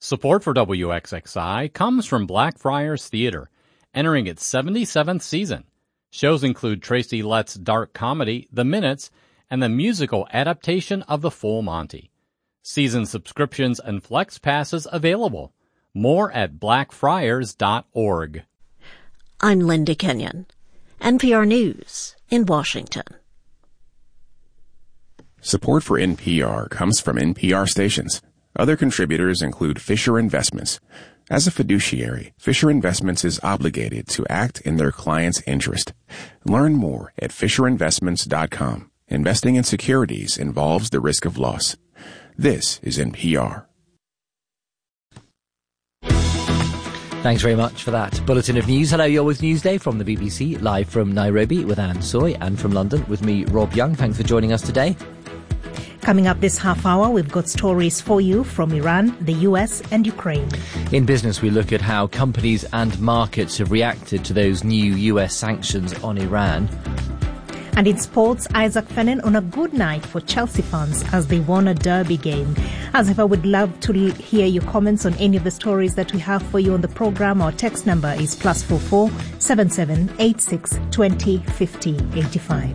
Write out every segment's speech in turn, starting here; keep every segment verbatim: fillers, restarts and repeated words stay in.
Support for W X X I comes from Blackfriars Theater, entering its seventy-seventh season. Shows include Tracy Letts' dark comedy, The Minutes, and the musical adaptation of The Full Monty. Season subscriptions and flex passes available. More at blackfriars dot org. I'm Linda Kenyon, N P R News in Washington. Support for N P R comes from N P R stations. Other contributors include Fisher Investments. As a fiduciary, Fisher Investments is obligated to act in their client's interest. Learn more at fisher investments dot com. Investing in securities involves the risk of loss. This is N P R. Thanks very much for that bulletin of news. Hello, you're with Newsday from the B B C, live from Nairobi with Anne Soy, and from London with me, Rob Young. Thanks for joining us today. Coming up this half hour, we've got stories for you from Iran, the U S and Ukraine. In business, we look at how companies and markets have reacted to those new U S sanctions on Iran. And in sports, Isaac Fennin on a good night for Chelsea fans as they won a derby game. As if I would love to hear your comments on any of the stories that we have for you on the program. Our text number is plus four four seven seven eight six twenty fifty eighty five.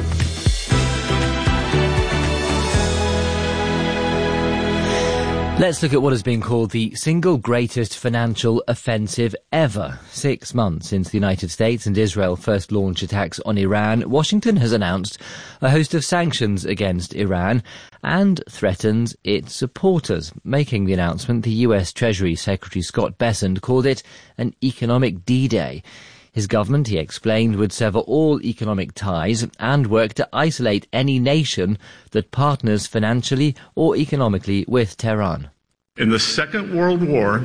Let's look at what has been called the single greatest financial offensive ever. Six months since the United States and Israel first launched attacks on Iran, Washington has announced a host of sanctions against Iran and threatens its supporters. Making the announcement, the U S Treasury Secretary Scott Bessent called it an economic D-Day. His government, he explained, would sever all economic ties and work to isolate any nation that partners financially or economically with Tehran. In the Second World War,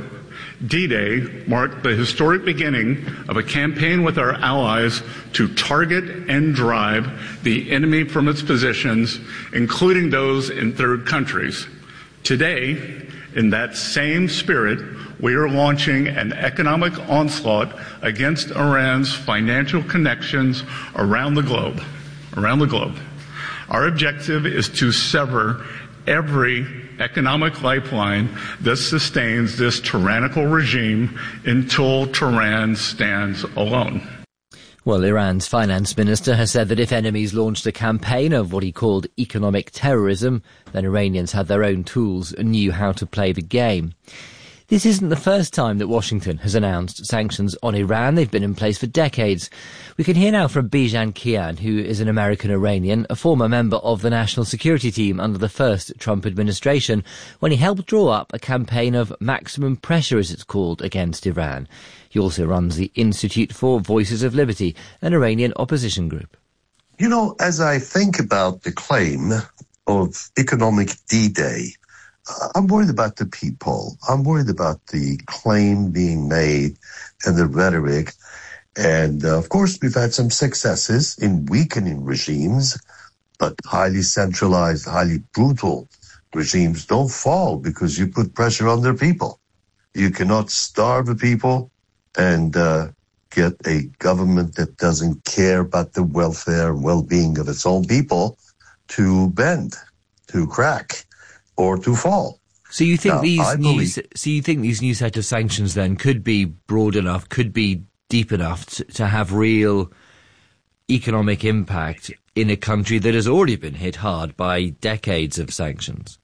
D-Day marked the historic beginning of a campaign with our allies to target and drive the enemy from its positions, including those in third countries. Today, in that same spirit, we are launching an economic onslaught against Iran's financial connections around the globe. Around the globe. Our objective is to sever every economic lifeline that sustains this tyrannical regime until Tehran stands alone. Well, Iran's finance minister has said that if enemies launched a campaign of what he called economic terrorism, then Iranians had their own tools and knew how to play the game. This isn't the first time that Washington has announced sanctions on Iran. They've been in place for decades. We can hear now from Bijan Kian, who is an American Iranian, a former member of the national security team under the first Trump administration, when he helped draw up a campaign of maximum pressure, as it's called, against Iran. He also runs the Institute for Voices of Liberty, an Iranian opposition group. You know, as I think about the claim of economic D-Day, I'm worried about the people. I'm worried about the claim being made and the rhetoric. And, uh, of course, we've had some successes in weakening regimes, but highly centralized, highly brutal regimes don't fall because you put pressure on their people. You cannot starve the people and uh, get a government that doesn't care about the welfare and well-being of its own people to bend, to crack, or to fall. So you think now, these I new, believe, so you think these new set of sanctions then could be broad enough, could be deep enough to, to have real economic impact in a country that has already been hit hard by decades of sanctions?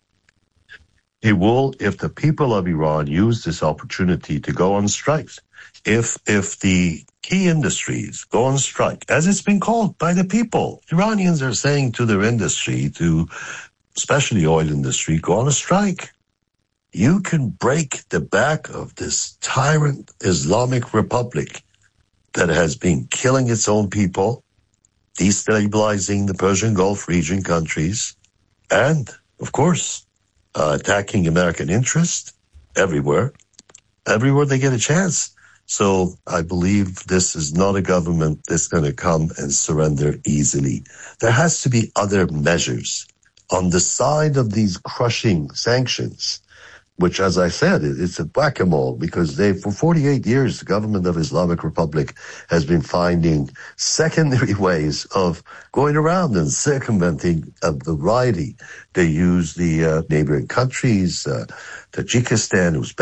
It will if the people of Iran use this opportunity to go on strikes. If if the key industries go on strike, as it's been called by the people, Iranians are saying to their industry, to especially oil industry, go on a strike. You can break the back of this tyrant Islamic Republic that has been killing its own people, destabilizing the Persian Gulf region countries, and, of course, uh, attacking American interest everywhere, everywhere they get a chance. So I believe this is not a government that's going to come and surrender easily. There has to be other measures on the side of these crushing sanctions, which, as I said, it's a whack-a-mole because they, for forty-eight years, the government of Islamic Republic has been finding secondary ways of going around and circumventing a variety. They use the uh, neighboring countries, uh, Tajikistan, Uzbekistan,